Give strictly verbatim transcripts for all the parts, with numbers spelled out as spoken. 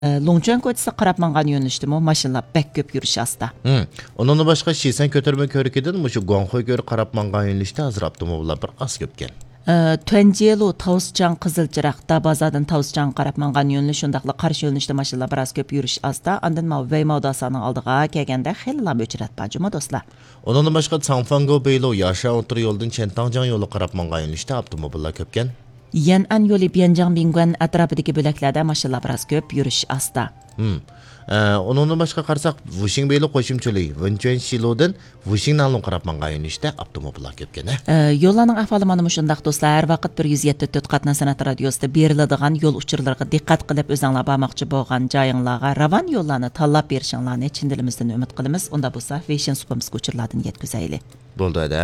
Longchuan ko'chasi qarab mangan yo'nalishdimi mashinalar bek ko'p yurish asta. Hmm. Ondan başqa Şisan kötürme körükeden mu şu Guanghui körü qarab mangan yo'nalishda hozir avtomobillar bir az köpken. Tuanjilu Tavusjan Qizilchiroq Dabazadan Tavusjan qarab mangan yo'nalish shundaqla qarshi yo'nalishda mashinalar biroz ko'p yurish asta. Andan ma Weymaudasaning oldiga kelganda xeyla o'chirat bajuma do'stlar. Ondan başqa Changfango Beylo Yasha o'tir yo'ldan Chentangjiang yo'li qarab mangan yo'nalishda avtomobillar köpken. Yan'an yo'li Bianjiang Bingguan atrofidagi bo'laklarda mashinalar biroz ko'p yurish asta. Hmm. Ondan başqa qarsak Wuxing Beylo qo'shimchalik Wenchuan Shilodan Wuxing Nanlong qarab mangan yo'nalishda avtomobillar köpken. Yo'llarning ahvoli mana shundaq do'stlar. Har vaqt bir yuz yetti to'rt qatna san'at radiosida beriladigan yo'l uchurlariga diqqat qilib o'zinglar bormoqchi bo'lgan joyinglarga ravon yo'llarni tanlab berishinglarni chin dilimizdan umid qilamiz. Unda bo'lsa Fashion Supermizga uchurlardan yetkazayli. Bo'ldi-da.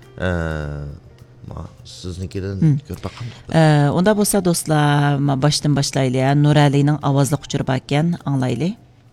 Siznikidan ko'rib baqqan. Unda bo'lsa do'stlar, boshdan boshlaylik. Nuralining ovozli uchurib ekan, anglaylik.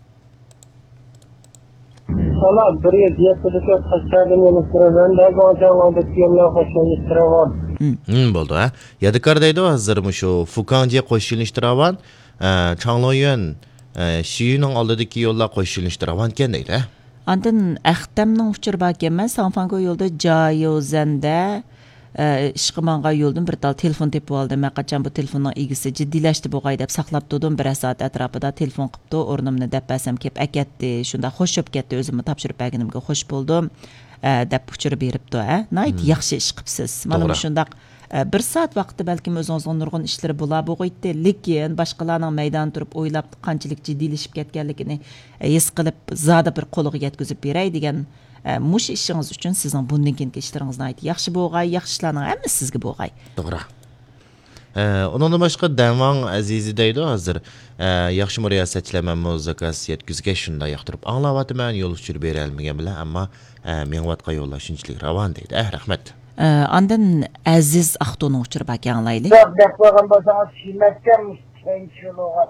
Valla bir yuz yetti to'rt qatnagan yo'llardan da Guangzhouda yo'llar qo'shilishtirgan. Hmm, bo'ldi, ha. Yadikar deydi hozir shu Fukanji qo'shilishtirgan, Changlonyuan Shiyuning oldidagi yo'llar qo'shilishtirgan ekan deydi. Andan Axtamning uchurib ekanman, Sanfango yo'lda Jayozanda ishqimonga yo'ldan bir tal telefon tepib oldim. Men qachon bu telefonning egisi jiddiylashdi bo'g'ay deb saqlab turdim. Bir soat atrofida telefon qilibdi. O'rnimni depasam kelib akatdi. Shunda xo'shib ketdi. O'zimni topshirib berganimga xo'sh bo'ldim. deb uchirib beribdi. Nayt yaxshi ish qilibsiz. Mana shundaq bir soat vaqtda balkim o'zingizning nurg'un ishlari bo'lar bo'g'aydi. Lekin boshqalarning maydon turib o'ylab qanchalik jiddiylashib ketganligini his qilib zada bir qo'liga yetkazib beray degan mush ishingiz uchun sizning bundan keyingi ishlaringizni aytib yaxshi bo'lg'ay, yaxshi ishlarning hammasi sizga bo'lg'ay. To'g'ri. Ondan başqa Danwang Azizi deydi hozir. Yaxshi muriyasatchilar men muzikasi yetkazga shunda yoqtirib anglayapman, yo'l uchirib bera olmagan bilan, ammo men vatqa yo'llar shunchalik ravon deydi. Eh, rahmat. Andan Aziz Aqto'ni uchirib anglaylik. Deb qo'ygan bo'lsangiz tushunmasdan mushtainchilar.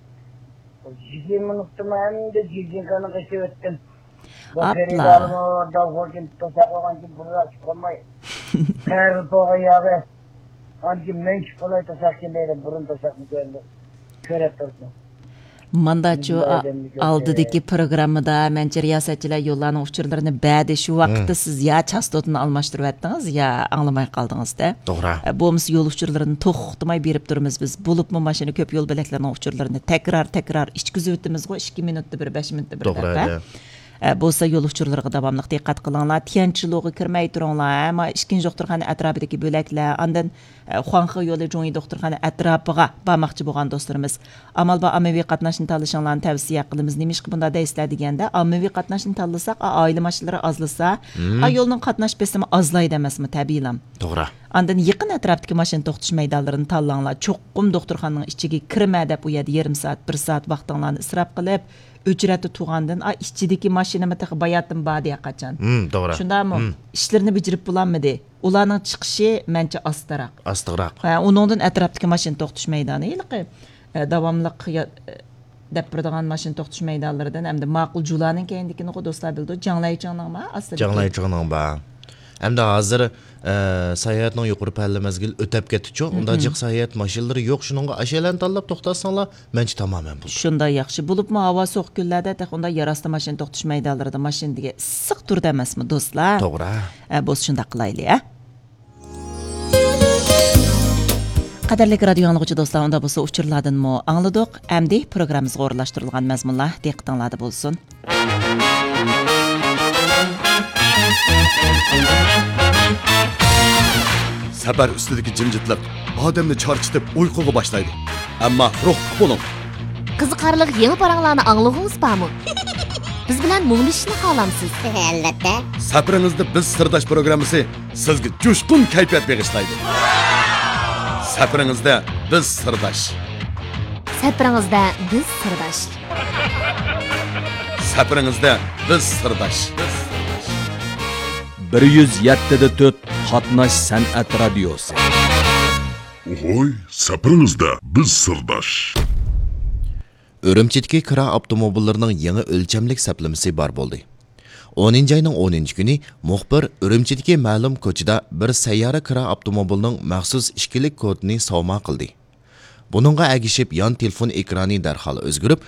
yigirma minutda men de jigingani qilib o'tdim. Atla. Da ho'jin to'saqogan kim burra chiqmay. Her bo'g'ayaga. Anki men chiqolay to'saqkin deydi, burun to'saqni ko'rdi. Ko'rib turdi. Mandachu oldidagi programmada menchi riyosatchilar yo'llarning uchurlarini ba'di shu vaqtda siz ya chastotini almashtirib o'tdingiz, ya anglamay qoldingiz-da. To'g'ri. Bo'lmasa yo'l uchurlarini to'xtamay berib turamiz biz. Bo'libmi mashina ko'p yo'l belaklarning uchurlarini takrar-takrar ichkizib o'tdimiz-ku ikki minutda bir, besh minutda bir. To'g'ri. Bo'lsa yo'l uchurlariga davomli diqqat qilinglar. Tiyanchiluqqa kirmay turinglar. Ammo ikkinchi doktorxona atrofidagi bo'laklar, andan Xuanxe yo'li Jongi doktorxona atrofiga bormoqchi bo'lgan do'stlarimiz, amal va ommaviy qatnashni tanlashinglarni tavsiya qilamiz. Nimish bunda deysizlar deganda, ommaviy qatnashni tanlasak, oila mashinalari ozlasa, yo'lning qatnash besimi ozlaydi emasmi, tabiiylam. To'g'ri. Andan yaqin atrofdagi mashina to'xtash maydonlarini tanlanglar. Cho'qqum doktorxonaning ichiga kirma deb u yerda yarim soat, bir soat vaqtinglarni isrof qilib Ücreti tuğandın, a işçideki maşinamı tığı bayatım badiye kaçan. Hmm, doğru. Şunda mı? Hmm. İşlerini bitirip bulanmadı. Ulanın çıkışı mence astırak. Astırak. Onundan etraftaki maşin toxtuş meydanı. İlki davamlıq depirdiğen maşin toxtuş meydanlarından hem de maqul julanın kendikini o dostlar bildi. Canlayıcının mı? Canlayıcının ba. Hem de hazır sahiyyatının yuqori palla mezgil ötep ketdi-chu. Unda jiq sahiyyat mashinalari yo'q. Shuningga ashalan tanlab to'xtasanlar, menchi tamamen bo'ldi. Shunda yaxshi. Bo'libmi havo sovuq kunlarda taq unda yarasta mashina to'xtash maydonlarida mashinaga issiq turdi emasmi, do'stlar? To'g'ri. Bo'z shunda qilaylik, a? Qadrli radio anglag'uchi do'stlar, unda bo'lsa uchurlardanmi angladik. Endi programmamizga o'rnashtirilgan mazmunlar diqqatinglarda bo'lsin. Safar ustidagi jimjitlik odamni charchitib uyquga boshlaydi. Ammo ruh bo'ling. Qiziqarli yangi paranglarni anglag'ingiz bormi? Biz bilan muglishishni xohlamsiz? Albatta. Safaringizda biz sirdosh programmasi sizga jo'shqin kayfiyat bag'ishlaydi. Safaringizda biz sirdosh. Safaringizda biz sirdosh. Safaringizda biz sirdosh. bir yuz yetti to'rt Qatnash san'at radiosi. Oy, safaringizda biz sirdosh. Urumchidagi kira avtomobillarining yangi o'lchamlik saplamasi bor bo'ldi. o'ninchi ayning o'ninchi kuni muxbir Urumchidagi ma'lum ko'chada bir sayyora kira avtomobilining maxsus ishkilik kodini savma qildi. Buningga agishib yon telefon ekrani darhol o'zgarib,